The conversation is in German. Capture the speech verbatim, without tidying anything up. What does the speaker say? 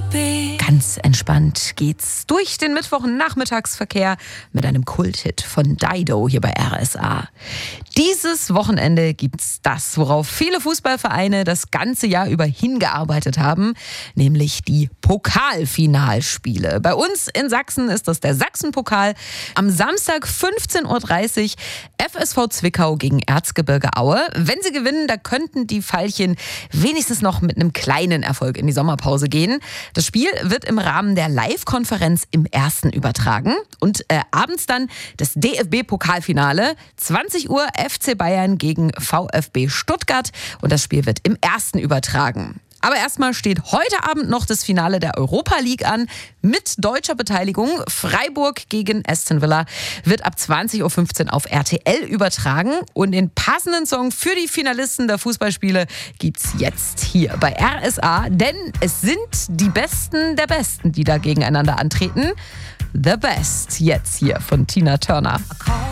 Ganz entspannt geht's durch den Mittwochnachmittagsverkehr mit einem Kulthit von Dido hier bei R S A. Dieses Wochenende gibt's das, worauf viele Fußballvereine das ganze Jahr über hingearbeitet haben, nämlich die Pokalfinalspiele. Bei uns in Sachsen ist das der Sachsenpokal. Am Samstag fünfzehn Uhr dreißig F S V Zwickau gegen Erzgebirge Aue. Wenn sie gewinnen, da könnten die Veilchen wenigstens noch mit einem kleinen Erfolg in die Sommerpause gehen. Das Spiel wird im Rahmen der Live-Konferenz im Ersten übertragen. Und äh, abends dann das D F B-Pokalfinale. zwanzig Uhr F C Bayern gegen VfB Stuttgart. Und das Spiel wird im Ersten übertragen. Aber erstmal steht heute Abend noch das Finale der Europa League an mit deutscher Beteiligung. Freiburg gegen Aston Villa wird ab zwanzig Uhr fünfzehn auf R T L übertragen. Und den passenden Song für die Finalisten der Fußballspiele gibt's jetzt hier bei R S A. Denn es sind die Besten der Besten, die da gegeneinander antreten. The Best jetzt hier von Tina Turner.